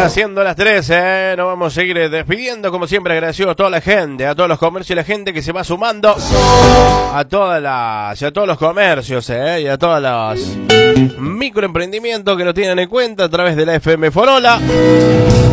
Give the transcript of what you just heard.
Ya siendo las 13, nos vamos a seguir despidiendo. Como siempre, agradecido a toda la gente, a todos los comercios y la gente que se va sumando, a todos los comercios y a todos los microemprendimientos que nos tienen en cuenta a través de la FM Forola.